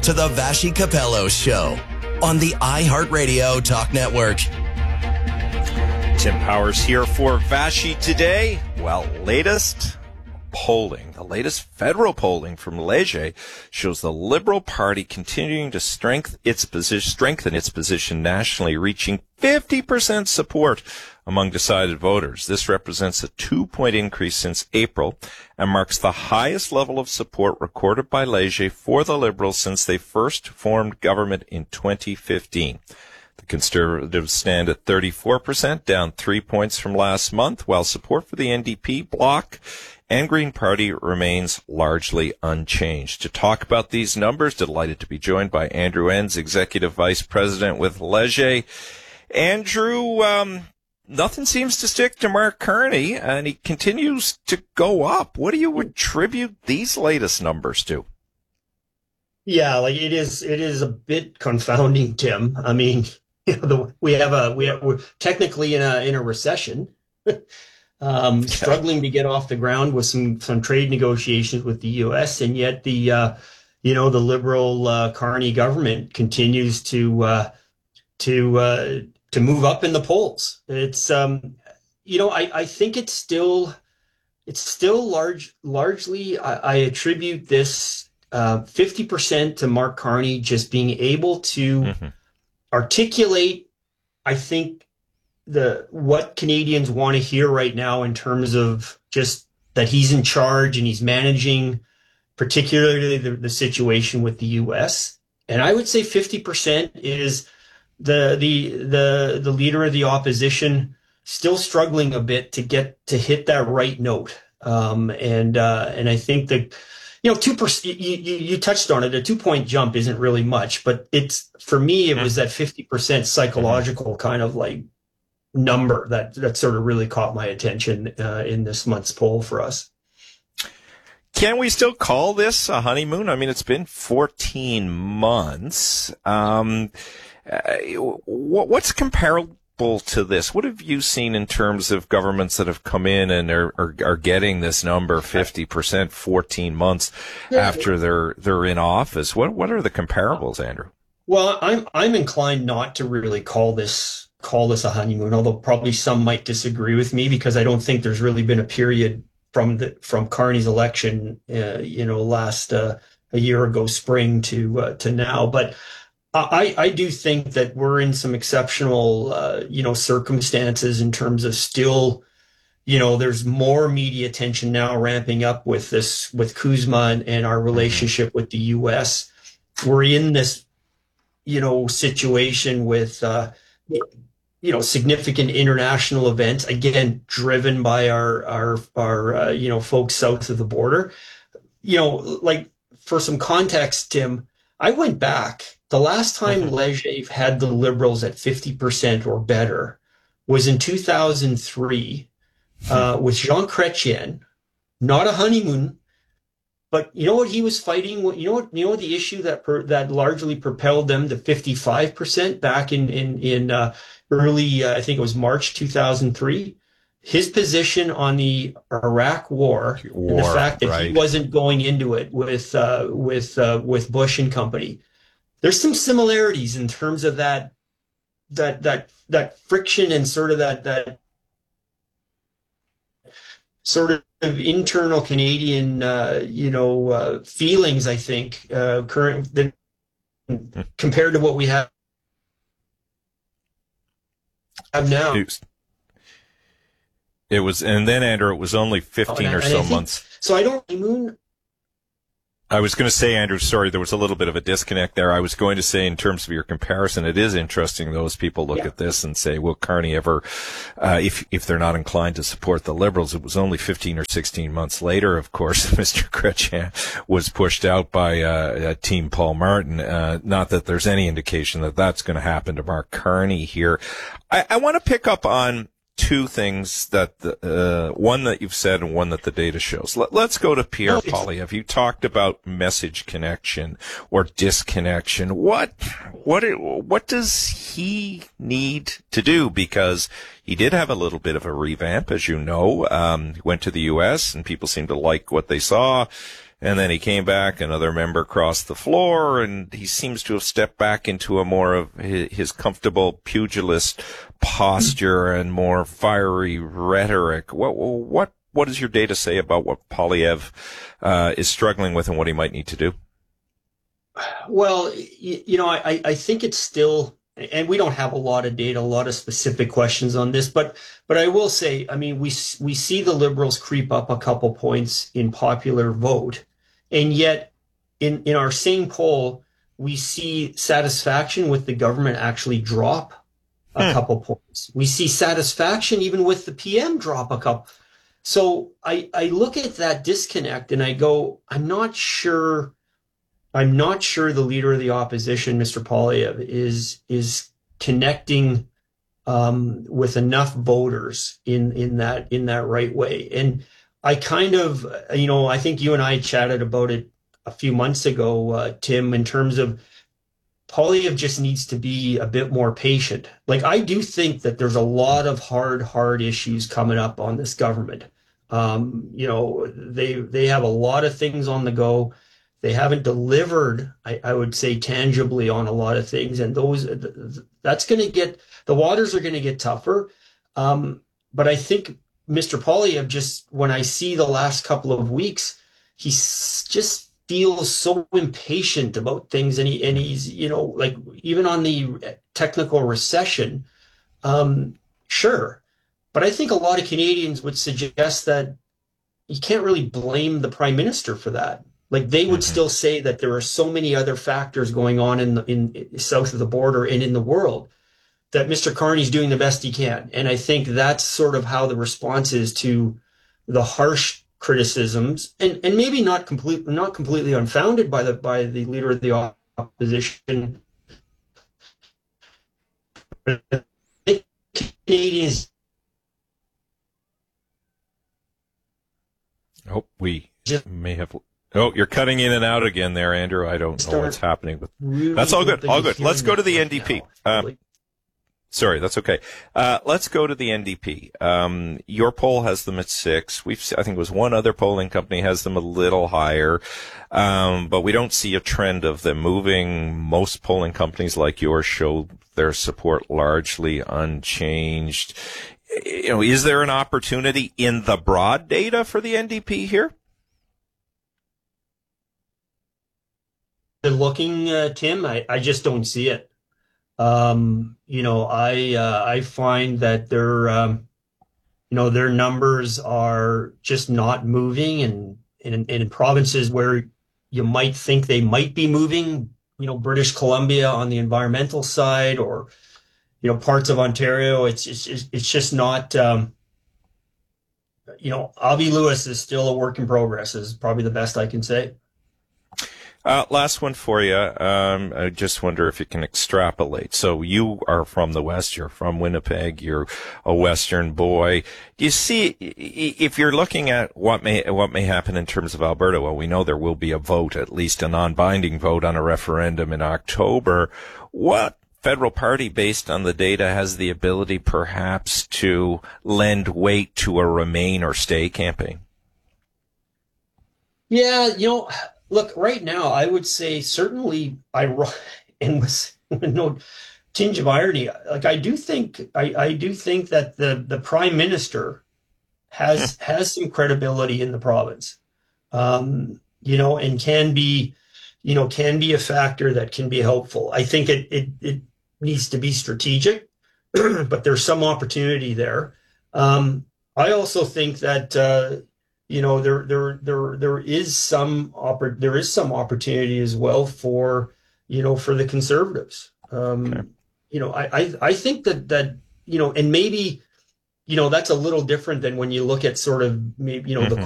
to the Vassy Capello Show on the iHeartRadio Talk Network. Tim Powers here for Vassy today. Well, latest polling, the latest federal polling from Leger shows the Liberal Party continuing to strengthen its position nationally, reaching 50% support among decided voters. This represents a 2-point increase since April and marks the highest level of support recorded by Leger for the Liberals since they first formed government in 2015. The Conservatives stand at 34%, down 3 points from last month, while support for the NDP bloc and Green Party remains largely unchanged. To talk about these numbers, delighted to be joined by Andrew Enns, Executive Vice President with Leger. Andrew, nothing seems to stick to Mark Carney, and he continues to go up. What do you attribute these latest numbers to? Yeah, like it is a bit confounding, Tim. I mean, we're technically in a recession. Struggling to get off the ground with some trade negotiations with the U.S., and yet the Liberal Carney government continues to move up in the polls. It's I think it's still largely I attribute this 50% to Mark Carney just being able to articulate, I think, what Canadians want to hear right now in terms of just that he's in charge and he's managing particularly the situation with the U.S. And I would say 50% is the leader of the opposition still struggling a bit to hit that right note. And I think that, 2%, you touched on it. A 2-point jump isn't really much, but for me, it was that 50% psychological kind of like number that sort of really caught my attention in this month's poll for us. Can we still call this a honeymoon? I mean, it's been 14 months. What's comparable to this? What have you seen in terms of governments that have come in and are getting this number 50%, 14 months after they're in office? What are the comparables, Andrew? Well, I'm inclined not to really call this a honeymoon, although probably some might disagree with me because I don't think there's really been a period from Carney's election, last a year ago spring to now. But I do think that we're in some exceptional, circumstances in terms of still, there's more media attention now ramping up with Kuzma and our relationship with the U.S. We're in this, situation with, significant international events, again, driven by our folks south of the border. Like for some context, Tim, I went back. The last time Leger had the Liberals at 50% or better was in 2003 with Jean Chrétien. Not a honeymoon, but you know what he was fighting? You know what the issue that largely propelled them to 55% back in early, I think it was March 2003. His position on the Iraq war and the fact that he wasn't going into it with Bush and company. There's some similarities in terms of that friction and sort of that sort of internal Canadian, feelings, I think, current compared to what we have now. It was, and then Andrew, it was only 15 or so months. So I don't. I was going to say, Andrew, sorry, there was a little bit of a disconnect there. I was going to say, in terms of your comparison, it is interesting. Those people look at this and say, will Carney ever, if they're not inclined to support the Liberals? It was only 15 or 16 months later, of course, Mr. Chrétien was pushed out by Team Paul Martin. Not that there's any indication that that's going to happen to Mark Carney here. I want to pick up on two things that one that you've said and one that the data shows. Let's go to Pierre Poilievre. You talked about message connection or disconnection. What does he need to do? Because he did have a little bit of a revamp, as you know. He went to the U.S. and people seemed to like what they saw. And then he came back, another member crossed the floor, and he seems to have stepped back into a more of his comfortable pugilist posture and more fiery rhetoric. What does your data say about what Poilievre is struggling with and what he might need to do? Well, I think it's still, and we don't have a lot of data, a lot of specific questions on this, but I will say, I mean, we see the Liberals creep up a couple points in popular vote, and yet in our same poll, we see satisfaction with the government actually drop a couple points. We see satisfaction even with the PM drop a couple. So I look at that disconnect and I go, I'm not sure the leader of the opposition, Mr. Poilievre, is connecting with enough voters in that right way. And I kind of, I think you and I chatted about it a few months ago, Tim, in terms of Poilievre just needs to be a bit more patient. Like, I do think that there's a lot of hard issues coming up on this government. They have a lot of things on the go. They haven't delivered, I would say, tangibly on a lot of things, and that's going to get, the waters are going to get tougher. But I think Mr. Poilievre, just when I see the last couple of weeks, he just feels so impatient about things, and he's like, even on the technical recession, sure, but I think a lot of Canadians would suggest that you can't really blame the Prime Minister for that. Like, they would still say that there are so many other factors going on in south of the border and in the world that Mr. Carney's doing the best he can. And I think that's sort of how the response is to the harsh criticisms, and maybe not completely unfounded by the leader of the opposition. Canadians. Oh, we may have. Oh, you're cutting in and out again there, Andrew. I don't know what's happening. But that's all good. All good. Let's go to the NDP. Sorry, that's okay. Let's go to the NDP. Your poll has them at 6. I think it was one other polling company has them a little higher. But we don't see a trend of them moving. Most polling companies like yours show their support largely unchanged. Is there an opportunity in the broad data for the NDP here? Looking, Tim, I just don't see it. I find that their numbers are just not moving, and in provinces where you might think they might be moving, British Columbia on the environmental side, or parts of Ontario, it's just not. Avi Lewis is still a work in progress, is probably the best I can say. Last one for you. I just wonder if you can extrapolate. So you are from the West. You're from Winnipeg. You're a Western boy. Do you see, if you're looking at what may happen in terms of Alberta? Well, we know there will be a vote, at least a non-binding vote on a referendum in October. What federal party, based on the data, has the ability perhaps to lend weight to a remain or stay campaign? Yeah, look, right now, I would say certainly, and with no tinge of irony, like, I do think that the Prime Minister has some credibility in the province, and can be a factor that can be helpful. I think it needs to be strategic, but there's some opportunity there. I also think that there is some opportunity as well for the Conservatives. Okay. I think that and maybe that's a little different than when you look at sort of maybe the